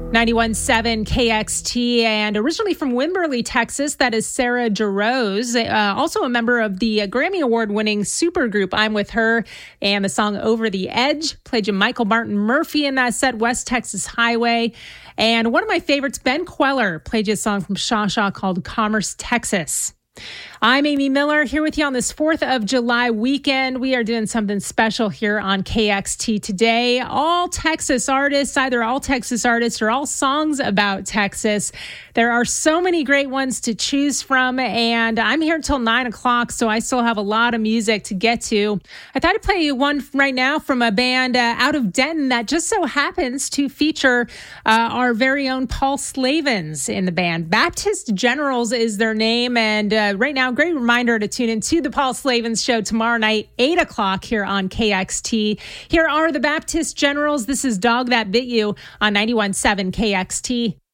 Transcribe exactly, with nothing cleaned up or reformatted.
ninety-one point seven K X T, and originally from Wimberley, Texas, that is Sarah Jarosz, uh, also a member of the Grammy Award-winning supergroup I'm With Her, and the song Over the Edge. Played you Michael Martin Murphey in that set, West Texas Highway. And one of my favorites, Ben Queller, played you a song from Shaw Shaw called Commerce, Texas. I'm Amy Miller here with you on this fourth of July weekend. We are doing something special here on K X T today. All Texas artists, either all Texas artists or all songs about Texas. There are so many great ones to choose from, and I'm here until nine o'clock, so I still have a lot of music to get to. I thought I'd play you one right now from a band uh, out of Denton that just so happens to feature uh, our very own Paul Slavens in the band. Baptist Generals is their name, and uh, right now, great reminder to tune in to the Paul Slavens Show tomorrow night, eight o'clock here on K X T. Here are the Baptist Generals. This is Dog That Bit You on ninety-one point seven K X T.